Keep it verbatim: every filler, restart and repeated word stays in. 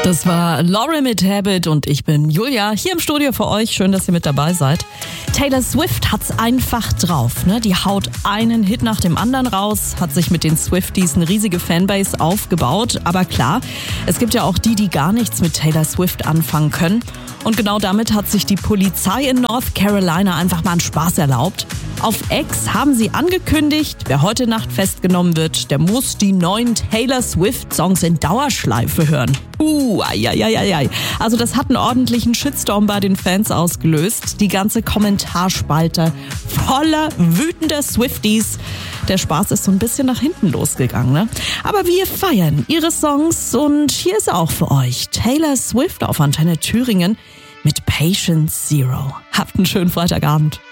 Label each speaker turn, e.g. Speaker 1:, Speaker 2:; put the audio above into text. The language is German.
Speaker 1: Das war Lauren mit Habit und ich bin Julia, hier im Studio für euch. Schön, dass ihr mit dabei seid. Taylor Swift hat's einfach drauf, ne? Die haut einen Hit nach dem anderen raus, hat sich mit den Swifties eine riesige Fanbase aufgebaut. Aber klar, es gibt ja auch die, die gar nichts mit Taylor Swift anfangen können. Und genau damit hat sich die Polizei in North Carolina einfach mal einen Spaß erlaubt. Auf X haben sie angekündigt, wer heute Nacht festgenommen wird, der muss die neuen Taylor Swift-Songs in Dauerschleife hören. Uh, ai, ai, ai, ai. Also das hat einen ordentlichen Shitstorm bei den Fans ausgelöst. Die ganze Kommentarspalte voller wütender Swifties. Der Spaß ist so ein bisschen nach hinten losgegangen, ne? Aber wir feiern ihre Songs und hier ist auch für euch Taylor Swift auf Antenne Thüringen mit Patient Zero. Habt einen schönen Freitagabend.